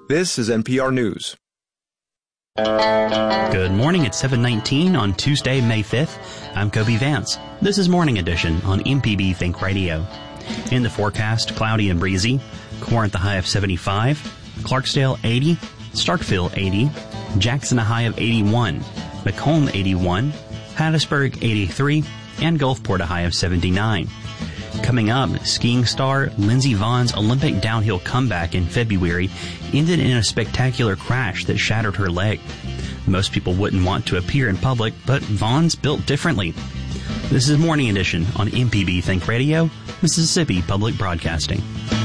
This is NPR News. Good morning, it's 7:19 on Tuesday, May 5th. I'm Kobe Vance. This is Morning Edition on MPB Think Radio. In the forecast, cloudy and breezy. Corinth a high of 75, Clarksdale 80, Starkville 80, Jackson a high of 81, Macomb 81, Hattiesburg 83, and Gulfport a high of 79. Coming up, skiing star Lindsey Vonn's Olympic downhill comeback in February ended in a spectacular crash that shattered her leg. Most people wouldn't want to appear in public, but Vonn's built differently. This is Morning Edition on MPB Think Radio, Mississippi Public Broadcasting.